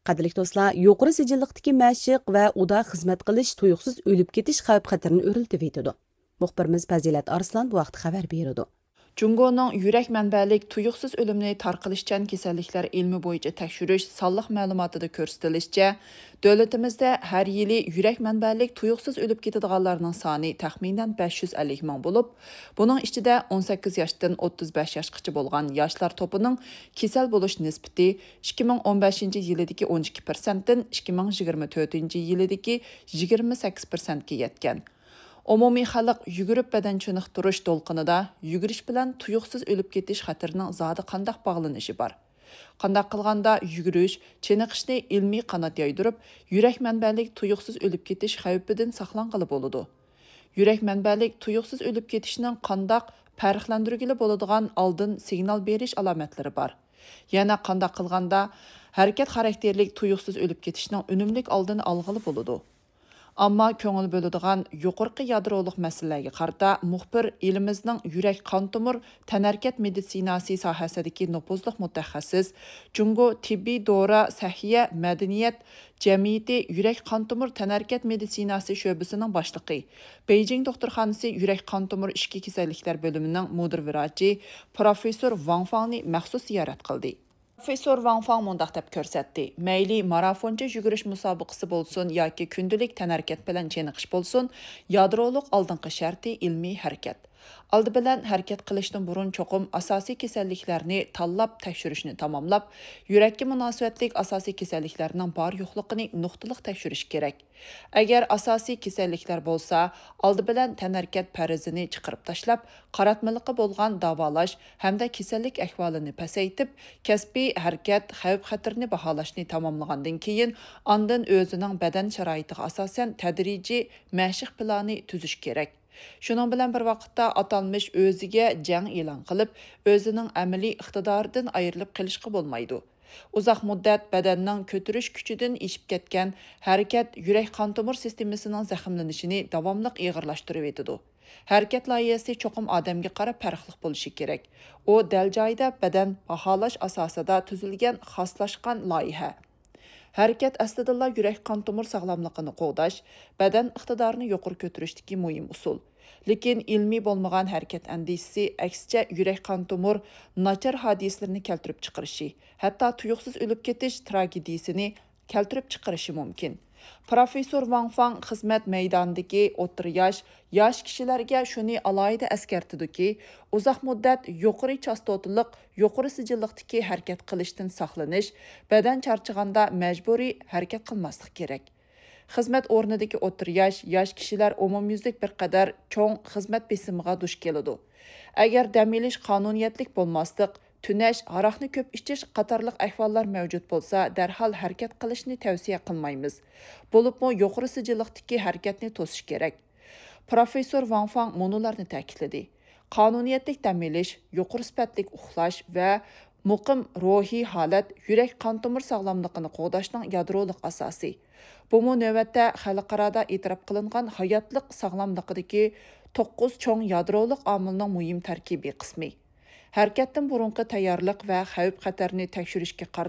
Qadrli do'stlar, yuqori sijilliqdagi mashq va uda xizmat qilish tuyuqsiz o'lib ketish xavf-xatarini o'rnatib etadi. Muxbirimiz Fazilat Arslan bu vaqt xabar beradi. Cungo'nun yurak mənbəlik tuyuqsuz ölümni tarqılışçan kesellikler ilmi boyunca tekşürüş sallıq məlumatıda göstərilişçə, dövlətimizdə hər yili yurak mənbəlik tuyuqsuz ölüb ketadiganlarının sani təxminən 550 min olub, bunun içində 18 yaşdan 35 yaşqacha bolğan yaşlar topunun kesel buluş nisbati 2015 yılidagi 12%dan 2024 yılidagi 28%ga yetgan. Umumiy xalq yugurib badan chiniqtirish to'lqinida yugurish bilan tuyuqsiz o'lib ketish xatarining zodi qandaq bog'lanishi bor. Qandaq qilganda yugurish, chiniqishni ilmiy qanot yoydirib, yurak manbalik tuyuqsiz o'lib ketish xavfidan saqlanqili bo'ladi. Yurak manbalik tuyuqsiz o'lib ketishning qandaq farqlantirgili bo'ladigan oldin signal berish alomatlari bor. Yana qandaq qilganda harakat xarakterlik tuyuqsiz o'lib ketishning unumlik oldini olg'ili bo'ladi. Ammo ko'ngil bo'ladigan yuqorqi yadroliq masalalarga qarata muxbir elimizning yurak qon tomir tanarkat meditsinasi sohasidagi nufuzli mutaxassis Jungo tibbiy dora sahiya madaniyat jamiyati yurak qon tomir tanarkat meditsinasi sho'basining boshlig'i Beijing doktorxonasi yurak qon tomir ishki kasalliklar bo'limining mudir vrachi professor Wang Fangni maxsus ziyorat qildi. Professor Wang Fang mundaq deb ko'rsatdi. Mayli marafoncha yugurish musobaqasi bo'lsin yoki kundalik tanarkat bilan cheniqish bo'lsin, yadroliq oldingi sharti ilmiy harakat. Oldi bilan harakat qilishdan burun cho'qim asosiy kasalliklarni tanlab tekshirishni tamomlab, yurakka munosabatlik asosiy kasalliklarning bor yo'qligini nuqtaliq tekshirish kerak. Agar asosiy kasalliklar bo'lsa, oldi bilan tanarkat farizini chiqarib tashlab, qaratmaliqi bo'lgan davolash hamda kasallik ahvolini pasaytib, kasbiy harakat xavf-xatarni baholashni tamomlagandan keyin, ondan o'zining badan sharoitiga asosan tadrijiy mashq plani tuzish kerak. Şunun bilan bir vaqtda atalmış o'ziga jang e'lon qilib, o'zining amaliy iqtidoridan ayrilib qilishga bo'lmaydi. Uzoq muddat badanning ko'tarish kuchidan eshib ketgan harakat yurak qon tomir sistemasining zaxmlanishini davomli og'irlashtirib etadi. Harakat loyihasi cho'qim odamga qarab farqli bo'lishi kerak. U dal joyda badan baholash asosida tuzilgan xoslashgan loyiha. Harakat aslida yurak qon tomir sog'lomligini qo'g'dash, badan iqtidorini yuqori ko'tarishdagi muhim usul. Lekin ilmiy bo'lmagan harakat andisisi aksicha yurak qon tomir nachar hodislarini keltirib chiqarishi, hatto tuyuqsiz o'lib ketish tragediyasini keltirib chiqarishi mumkin. Professor Wang Fang xizmat maydonidagi o'tir yosh kishilarga shuni alohida eskartidiki, uzoq muddat yuqori chastotliq, yuqori sijilliqdagi harakat qilishdan saqlanish, badan charchaganda majburiy harakat qilmaslik kerak. Xizmat o'rnidagi o'tir yosh kishilar umumyuzlik bir qadar cho'ng xizmat besimiga duch keladi. Agar dam olish qonuniyatlik bo'lmaslik, tunash, aroqni ko'p ichish qatorliq ahvollar mavjud bo'lsa, darhol harakat qilishni tavsiya qilmaymiz. Bo'libmi yuqori sijilliqdagi harakatni to'sish kerak. Professor Wang Fang munolarni ta'kidladi. Qonuniyatlik dam olish, yuqori sifatli uxlash va muqim ruhiy holat yurak qon tomir sog'lomligini qo'g'dashning yadroliq asosi. Bu navbatda xalqaro e'tirof qilingan hayotliq sog'lomligidagi 9 cho'ng yadroliq omilning muhim tarkibiy qismi. Harakatdan burunqi tayyorlik va xavf-xatarni tekshirishga